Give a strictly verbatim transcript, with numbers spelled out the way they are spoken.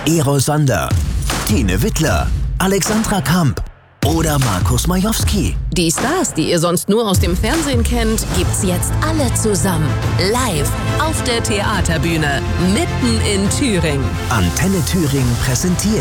Erol Sander, Tine Wittler, Alexandra Kamp oder Markus Majowski. Die Stars, die ihr sonst nur aus dem Fernsehen kennt, gibt's jetzt alle zusammen. Live auf der Theaterbühne, mitten in Thüringen. Antenne Thüringen präsentiert